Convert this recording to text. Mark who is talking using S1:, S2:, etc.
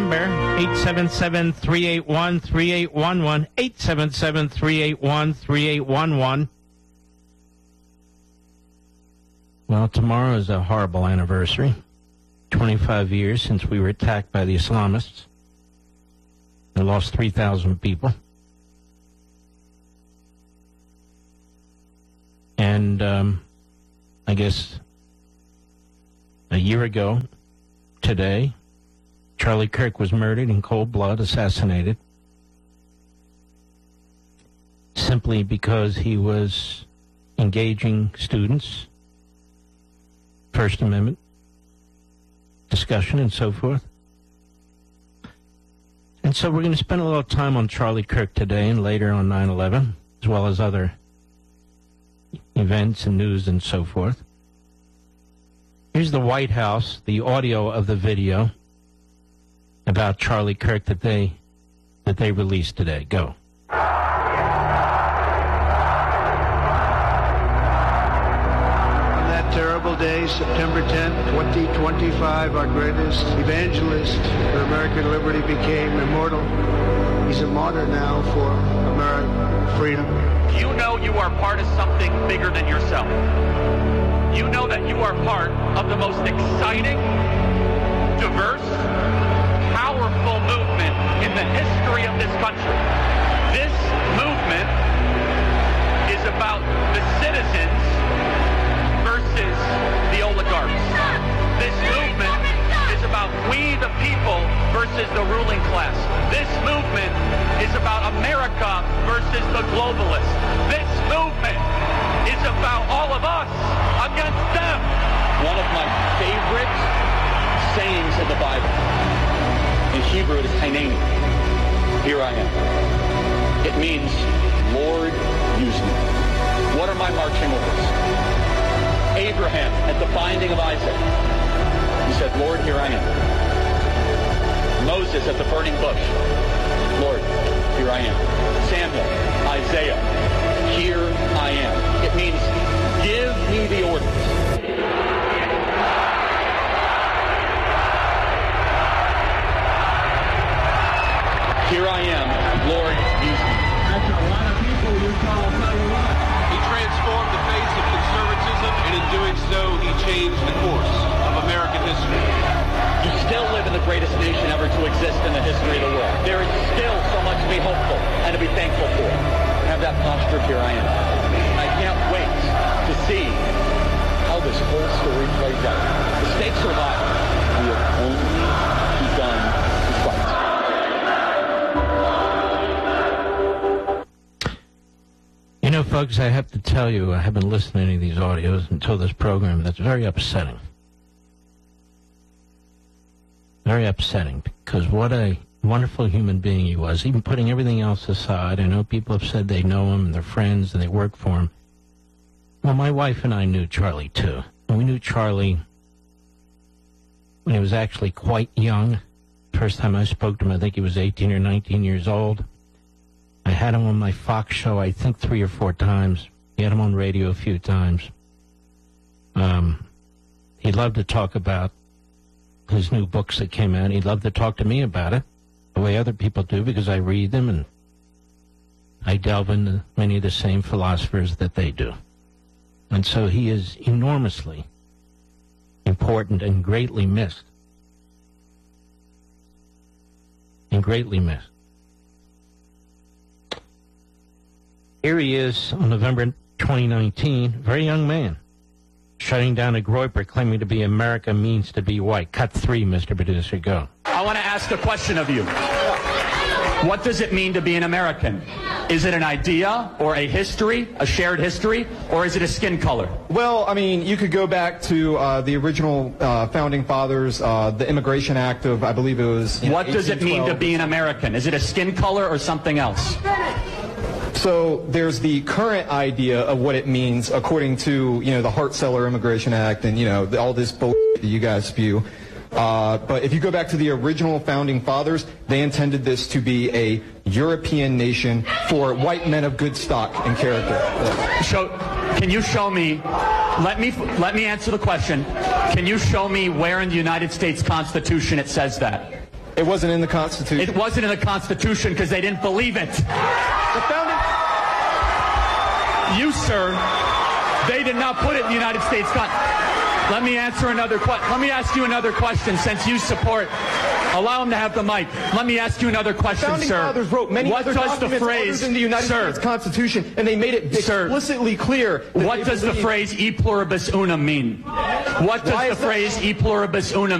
S1: number, 877-381-3811, 877-381-3811. Well, tomorrow is a horrible anniversary. 25 years since we were attacked by the Islamists. They lost 3,000 people. And I guess a year ago today, Charlie Kirk was murdered in cold blood, assassinated, simply because he was engaging students, First Amendment discussion and so forth. And so we're going to spend a little time on Charlie Kirk today and later on 9/11, as well as other events and news and so forth. Here's the White House, the audio of the video about Charlie Kirk that they released today. Go.
S2: Terrible day, September 10th, 2025, our greatest evangelist for American liberty became immortal. He's a martyr now for American freedom.
S3: You know you are part of something bigger than yourself. You know that you are part of the most exciting, diverse, powerful movement in the history of this country. This movement is about the citizens versus the oligarchs. This movement is about we the people versus the ruling class. This movement is about America versus the globalists. This movement is about all of us against them.
S4: One of my favorite sayings in the Bible, in Hebrew it is Hineni. Here I am. It means, Lord, use me. What are my marching orders? Abraham, at the binding of Isaac, he said, Lord, here I am. Moses at the burning bush, Lord, here I am. Samuel, Isaiah, here I am. It means, give me the orders. Here I am, Lord, use me.
S5: That's a lot of people you call
S6: He transformed the face of conservatism, and in doing so, he changed the course of American history.
S4: You still live in the greatest nation ever to exist in the history of the world. There is still so much to be hopeful and to be thankful for. Have that posture, here I am. I can't wait to see how this whole story plays out. The stakes are high. We have only begun to fight.
S1: You know, folks, I have to tell you, I haven't listened to any of these audios until this program. That's very upsetting. Very upsetting, because what a wonderful human being he was, even putting everything else aside. I know people have said they know him, and they're friends, and they work for him. Well, my wife and I knew Charlie, too. And we knew Charlie when he was actually quite young. First time I spoke to him, I think he was 18 or 19 years old. I had him on my Fox show, I think 3 or 4 times. He had him on radio a few times. He loved to talk about his new books that came out. He'd love to talk to me about it, the way other people do, because I read them and I delve into many of the same philosophers that they do. And so he is enormously important and greatly missed. And greatly missed. Here he is on November 2019, very young man, shutting down a Groyper claiming to be America means to be white. Cut 3, Mr. Producer, go.
S3: I want to ask a question of you. What does it mean to be an American? Is it an idea or a history, a shared history, or is it a skin color?
S7: Well, I mean, you could go back to the original founding fathers, the Immigration Act of, I believe it was,
S3: What does it mean to be an American? Is it a skin color or something else?
S7: So there's the current idea of what it means according to, the Hart-Celler Immigration Act and, all this bullshit that you guys spew. But if you go back to the original founding fathers, they intended this to be a European nation for white men of good stock and character.
S3: Can you show me, let me answer the question. Can you show me where in the United States Constitution it says that?
S7: It wasn't in the Constitution.
S4: It wasn't in the Constitution because they didn't believe it.
S7: The founding...
S4: You, sir, they did not put it in the United States Constitution. Let me answer another question. Let me ask you another question since you support. Allow him to have the mic. Let me ask you another question,
S7: Founding
S4: sir.
S7: Fathers wrote many
S4: what
S7: other
S4: does the
S7: documents
S4: phrase,
S7: other than the United States Constitution, and they made it explicitly clear.
S4: What does the phrase "e pluribus unum" mean? What does the phrase "e pluribus unum"